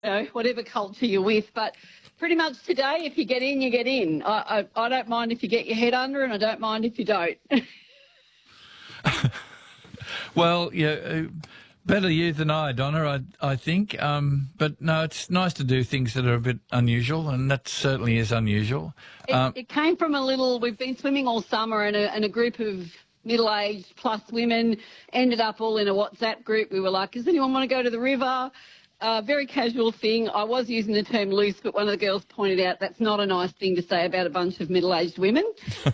whatever culture you're with. But pretty much today, if you get in, you get in. I don't mind if you get your head under, and I don't mind if you don't. Well, yeah, better you than I, Donna, I think. But no, it's nice to do things that are a bit unusual, and that certainly is unusual. It came from we've been swimming all summer, and a group of middle-aged plus women ended up all in a WhatsApp group. We were like, does anyone want to go to the river? Very casual thing. I was using the term loose, but one of the girls pointed out that's not a nice thing to say about a bunch of middle-aged women.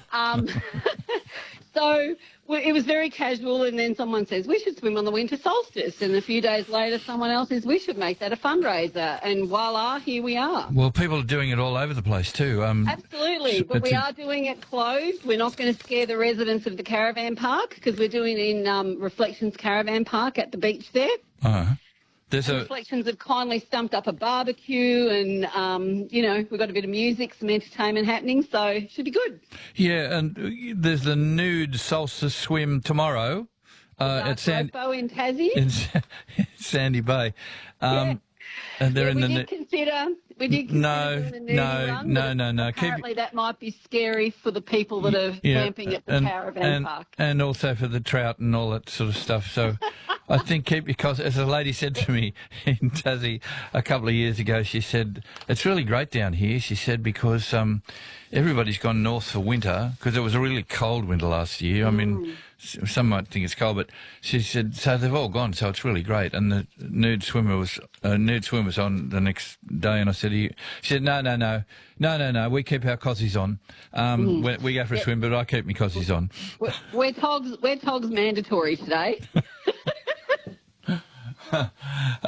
So it was very casual, and then someone says, we should swim on the winter solstice. And a few days later, someone else says, we should make that a fundraiser. And voila, here we are. Well, people are doing it all over the place too. Absolutely, but we are doing it closed. We're not going to scare the residents of the caravan park because we're doing it in Reflections Caravan Park at the beach there. Uh-huh. Reflections have kindly stumped up a barbecue and, we've got a bit of music, some entertainment happening, so it should be good. Yeah, and there's the nude solstice swim tomorrow at in Tassie. in Sandy Bay. And they're we did consider doing the nudie run, no. Apparently that might be scary for the people that are camping at the caravan park. And also for the trout and all that sort of stuff. So I think because as a lady said to me in Tassie a couple of years ago, she said, it's really great down here, she said, because everybody's gone north for winter because it was a really cold winter last year. I mean, some might think it's cold, but she said, so they've all gone, so it's really great. And the nude swim was on the next day, and I said, she said, no, we keep our cozies on. We go for a swim, but I keep my cozies on. We're togs mandatory today.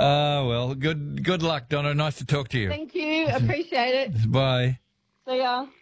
Well, good luck, Donna. Nice to talk to you. Thank you. Appreciate it. Bye. See ya.